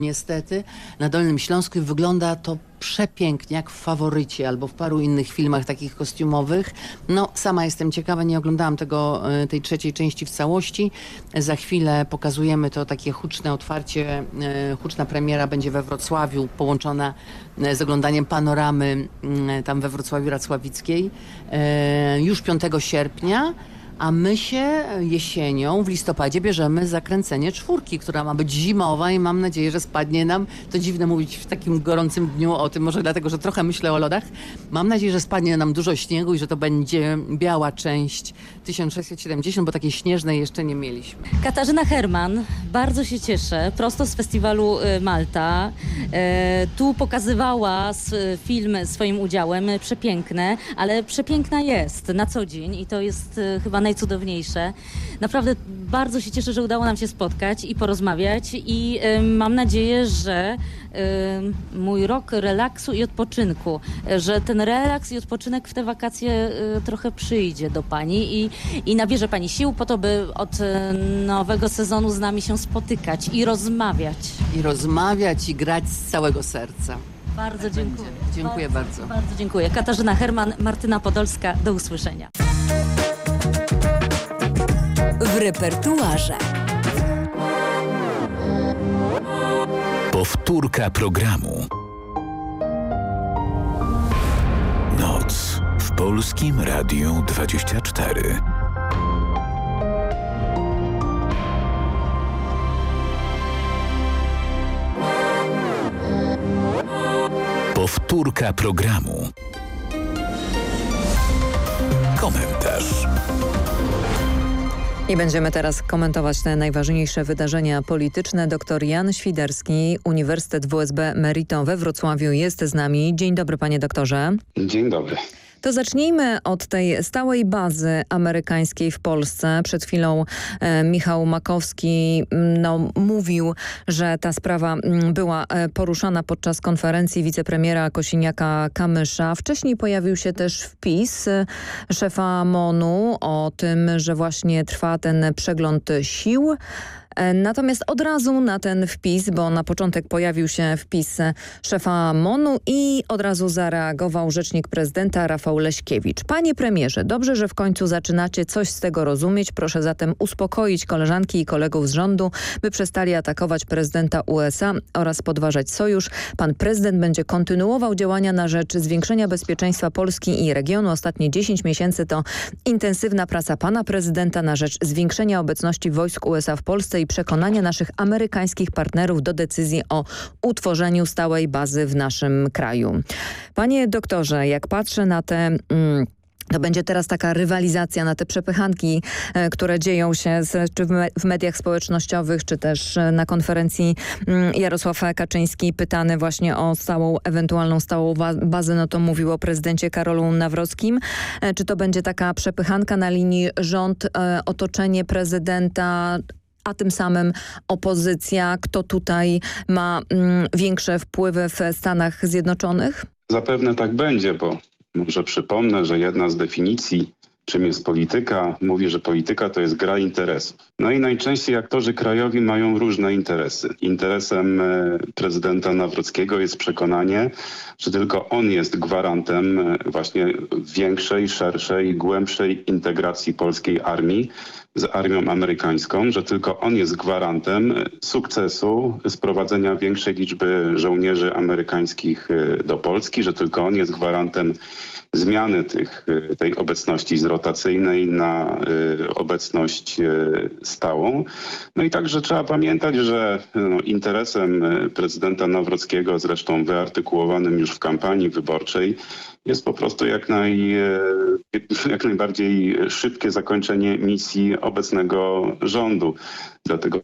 Niestety na Dolnym Śląsku wygląda to przepięknie, jak w Faworycie albo w paru innych filmach takich kostiumowych. No, sama jestem ciekawa, nie oglądałam tej trzeciej części w całości. Za chwilę pokazujemy to takie huczne otwarcie, huczna premiera będzie we Wrocławiu, połączona z oglądaniem panoramy tam we Wrocławiu Racławickiej już 5 sierpnia. A my się jesienią, w listopadzie bierzemy za kręcenie 4, która ma być zimowa i mam nadzieję, że spadnie nam. To dziwne mówić w takim gorącym dniu o tym, może dlatego, że trochę myślę o lodach. Mam nadzieję, że spadnie nam dużo śniegu i że to będzie biała część 1670, bo takiej śnieżnej jeszcze nie mieliśmy. Katarzyna Herman, bardzo się cieszę, prosto z festiwalu Malta. Tu pokazywała film swoim udziałem, przepiękne, ale przepiękna jest na co dzień i to jest chyba najcudowniejsze. Naprawdę bardzo się cieszę, że udało nam się spotkać i porozmawiać i mam nadzieję, że mój rok relaksu i odpoczynku, że ten relaks i odpoczynek w te wakacje trochę przyjdzie do Pani i nabierze Pani sił po to, by od nowego sezonu z nami się spotykać i rozmawiać. I grać z całego serca. Bardzo dziękuję. Dziękuję bardzo. Bardzo dziękuję. Katarzyna Herman, Martyna Podolska. Do usłyszenia. W repertuarze. Powtórka programu. Noc w Polskim Radiu 24. Powtórka programu. Komentarz. I będziemy teraz komentować te najważniejsze wydarzenia polityczne. Dr Jan Świderski, Uniwersytet WSB Meriton we Wrocławiu jest z nami. Dzień dobry, panie doktorze. Dzień dobry. To zacznijmy od tej stałej bazy amerykańskiej w Polsce. Przed chwilą Michał Makowski mówił, że ta sprawa była poruszana podczas konferencji wicepremiera Kosiniaka-Kamysza. Wcześniej pojawił się też wpis szefa MON-u o tym, że właśnie trwa ten przegląd sił. Natomiast od razu na ten wpis, bo na początek pojawił się wpis szefa MON-u i od razu zareagował rzecznik prezydenta Rafał Leśkiewicz. Panie premierze, dobrze, że w końcu zaczynacie coś z tego rozumieć. Proszę zatem uspokoić koleżanki i kolegów z rządu, by przestali atakować prezydenta USA oraz podważać sojusz. Pan prezydent będzie kontynuował działania na rzecz zwiększenia bezpieczeństwa Polski i regionu. Ostatnie 10 miesięcy to intensywna praca pana prezydenta na rzecz zwiększenia obecności wojsk USA w Polsce i przekonania naszych amerykańskich partnerów do decyzji o utworzeniu stałej bazy w naszym kraju. Panie doktorze, jak patrzę na te... To będzie teraz taka rywalizacja na te przepychanki, które dzieją się czy w mediach społecznościowych, czy też na konferencji Jarosław Kaczyński pytany właśnie o ewentualną stałą bazę, no to mówił o prezydencie Karolu Nawrockim. Czy to będzie taka przepychanka na linii rząd, otoczenie prezydenta, a tym samym opozycja? Kto tutaj ma większe wpływy w Stanach Zjednoczonych? Zapewne tak będzie, bo może przypomnę, że jedna z definicji, czym jest polityka, mówi, że polityka to jest gra interesów. No i najczęściej aktorzy krajowi mają różne interesy. Interesem prezydenta Nawrockiego jest przekonanie, że tylko on jest gwarantem właśnie większej, szerszej, głębszej integracji polskiej armii z armią amerykańską, że tylko on jest gwarantem sukcesu sprowadzenia większej liczby żołnierzy amerykańskich do Polski, że tylko on jest gwarantem zmiany tej obecności z rotacyjnej na obecność stałą. No i także trzeba pamiętać, że interesem prezydenta Nawrockiego, zresztą wyartykułowanym już w kampanii wyborczej, jest po prostu jak najbardziej szybkie zakończenie misji obecnego rządu. Dlatego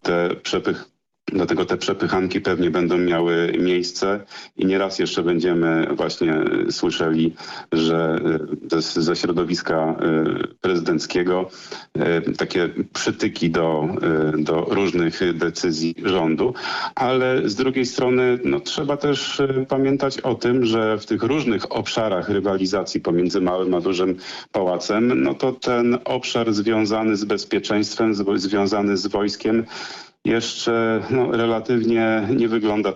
te przepychanki pewnie będą miały miejsce i nieraz jeszcze będziemy właśnie słyszeli, że ze środowiska prezydenckiego takie przytyki do różnych decyzji rządu. Ale z drugiej strony trzeba też pamiętać o tym, że w tych różnych obszarach rywalizacji pomiędzy małym a dużym pałacem, to ten obszar związany z bezpieczeństwem, związany z wojskiem jeszcze relatywnie nie wygląda